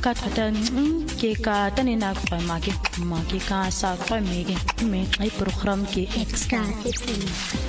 ka thata ke ka tane na kwa ke ka sa kwa me ai program ke Exka FM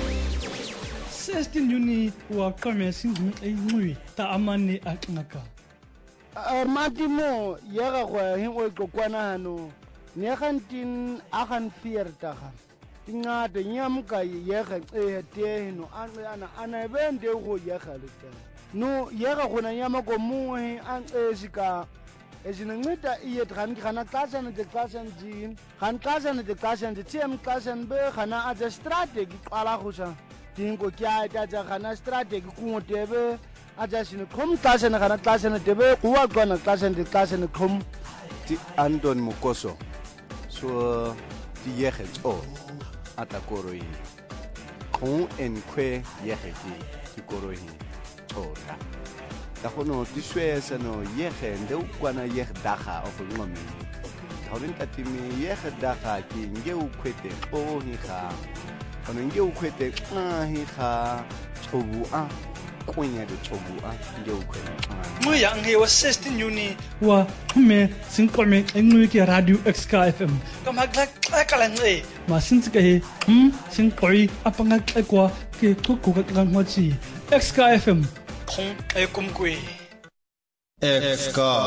16 Juni wa kame sin ai ngui ta amane aknaka matimo yega go hin o kokwana hano ne gantin agan fiertaga ingade nyamka yega te no ana bende go yega leta no yega gona nyama ko muhe an esika ezinceda iye khana xashana de xashana jin khan xashana de xashana de tiem xashana be khana aja strategy qala khusa dingo kya ta khana strategy kungotebe aja sine khom xashana khana xashana debe kuwa qana xashana de xashana khom ti Anton Mukoso so ti yege tso atakoroi khon en kwe yege ti koroi tsola da khono ti swesa no yege nde ukwana yege daga of ngomi hawin katimi yege daga ki nge ukwete o hi kha kono nge ukwete hi kha tsobu a kunya de tsobu a nge ukwete mo yang he wa 16 Juni wa me sin kome ngui ke radio Exka FM kama kala ngai ma sin ka he sin koi apanga kwa ke ko ka ngwa chi Exka FM khong e kum kui Exka